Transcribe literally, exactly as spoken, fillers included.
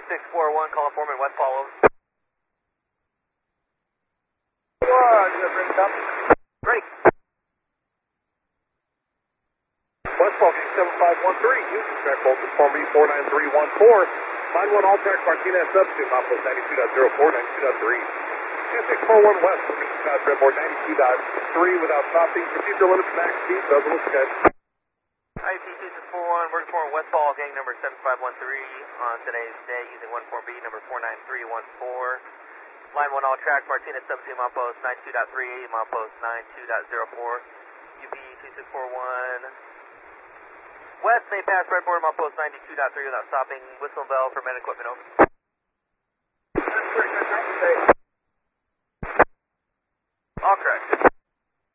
six four one, call informant, West follow. One, you have ready, copy? Ready. West Fall seven five one three, Houston, track voltage form B four nine three one four. Line one, all track Martinez substitute, outpost ninety-two point zero four, ninety-two point three. two six four one West, permission to pass redboard ninety-two point three without stopping. Proceed to limits max speed, doesn't look good. I P two six four one, word form West Fall, gang number seven five one three on today's day using one form B number four nine three one four. Line one, all track Martinez substitute, outpost ninety-two point three, outpost ninety-two point zero four. U P two six four one. West may pass redboard, outpost ninety-two point three without stopping. Whistle and bell for men equipment, over. All correct.